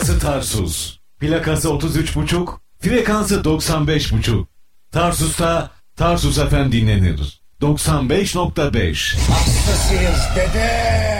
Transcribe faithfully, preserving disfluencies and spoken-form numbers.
Burası Tarsus. Plakası otuz üç buçuk, frekansı doksan beş buçuk. Tarsus'ta Tarsus F M dinlenir. doksan beş nokta beş. Hastasıyız dede.